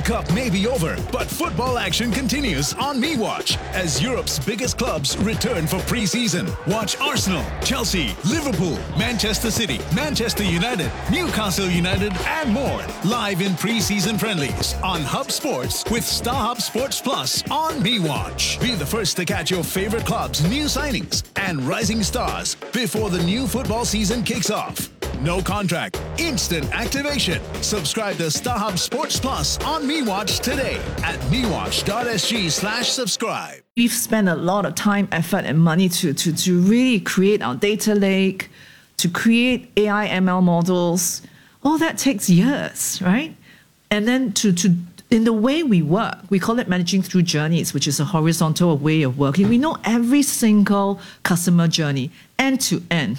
Cup may be over, but football action continues on MeWatch as Europe's biggest clubs return for pre-season. Watch Arsenal, Chelsea, Liverpool, Manchester City, Manchester United, Newcastle United, and more live in pre-season friendlies on Hub Sports with StarHub Sports Plus on MeWatch. Be the first to catch your favorite clubs' new signings and rising stars before the new football season kicks off. No contract, instant activation. Subscribe to StarHub Sports Plus on MeWatch today at mewatch.sg/subscribe. We've spent a lot of time, effort, and money to really create our data lake, to create AI ML models. All that takes years, right? And then in the way we work, we call it managing through journeys, which is a horizontal way of working. We know every single customer journey, end to end.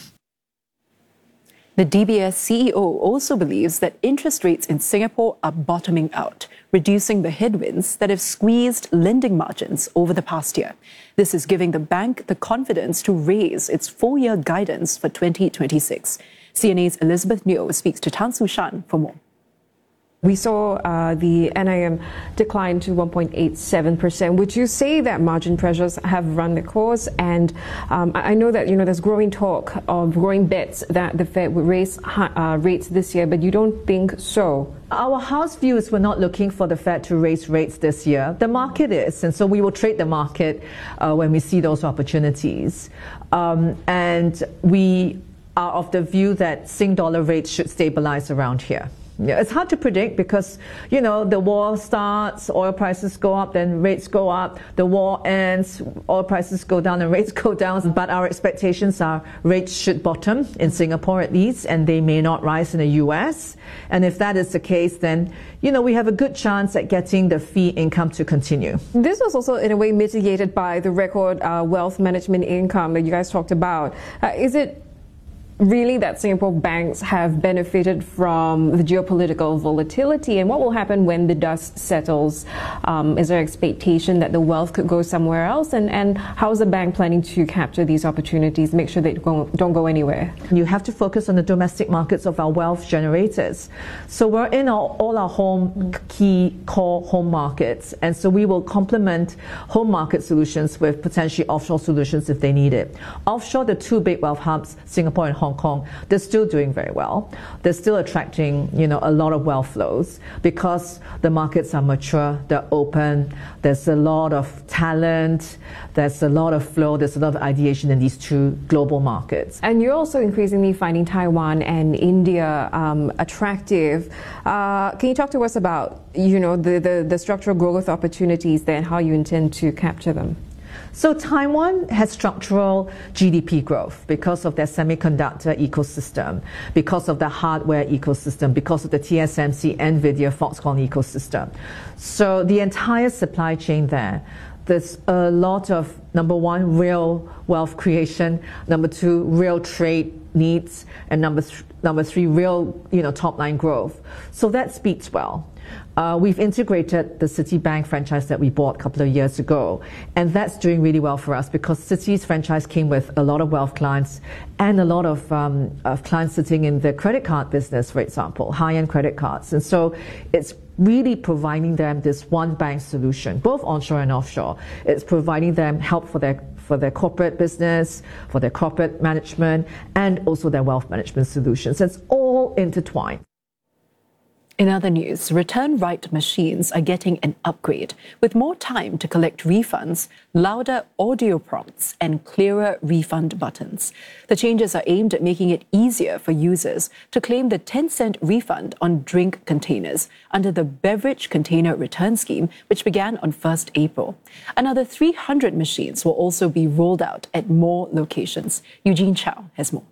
The DBS CEO also believes that interest rates in Singapore are bottoming out, reducing the headwinds that have squeezed lending margins over the past year. This is giving the bank the confidence to raise its full-year guidance for 2026. CNA's Elizabeth Neo speaks to Tan Su Shan for more. We saw the NIM decline to 1.87%. Would you say that margin pressures have run their course? And I know that there's growing talk of growing bets that the Fed would raise rates this year, but you don't think so? Our house view is we're not looking for the Fed to raise rates this year. The market is, and so we will trade the market when we see those opportunities. And we are of the view that Sing dollar rates should stabilize around here. Yeah, it's hard to predict because, the war starts, oil prices go up, then rates go up. The war ends, oil prices go down and rates go down. But our expectations are rates should bottom in Singapore at least, and they may not rise in the US. And if that is the case, then, we have a good chance at getting the fee income to continue. This was also in a way mitigated by the record wealth management income that you guys talked about. Is it really that Singapore banks have benefited from the geopolitical volatility, and what will happen when the dust settles? Is there expectation that the wealth could go somewhere else? And how is the bank planning to capture these opportunities, make sure they don't go anywhere? You have to focus on the domestic markets of our wealth generators. So we're in all our key core home markets, and so we will complement home market solutions with potentially offshore solutions if they need it. Offshore, the two big wealth hubs, Singapore and Hong Kong, they're still doing very well. They're still attracting, a lot of wealth flows because the markets are mature, they're open, there's a lot of talent, there's a lot of flow, there's a lot of ideation in these two global markets. And you're also increasingly finding Taiwan and India attractive. Can you talk to us about, the structural growth opportunities there and how you intend to capture them? So Taiwan has structural GDP growth because of their semiconductor ecosystem, because of the hardware ecosystem, because of the TSMC, NVIDIA, Foxconn ecosystem. So the entire supply chain there's a lot of, number one, real wealth creation, number two, real trade needs, and number three, real top line growth. So that speaks well. We've integrated the Citibank franchise that we bought a couple of years ago, and that's doing really well for us because Citi's franchise came with a lot of wealth clients and a lot of clients sitting in the credit card business, for example, high-end credit cards. And so it's really providing them this one bank solution, both onshore and offshore. It's providing them help for their corporate business, for their corporate management, and also their wealth management solutions. It's all intertwined. In other news, return right machines are getting an upgrade with more time to collect refunds, louder audio prompts, and clearer refund buttons. The changes are aimed at making it easier for users to claim the 10-cent refund on drink containers under the Beverage Container Return Scheme, which began on 1st April. Another 300 machines will also be rolled out at more locations. Eugene Chow has more.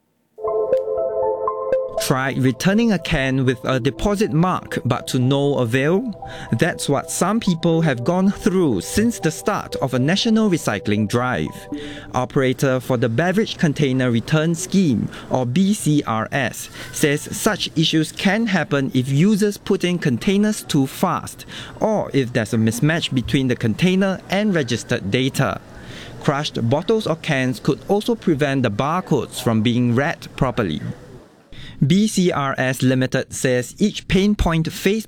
Tried returning a can with a deposit mark but to no avail? That's what some people have gone through since the start of a national recycling drive. Operator for the Beverage Container Return Scheme, or BCRS, says such issues can happen if users put in containers too fast or if there's a mismatch between the container and registered data. Crushed bottles or cans could also prevent the barcodes from being read properly. BCRS Limited says each pain point faced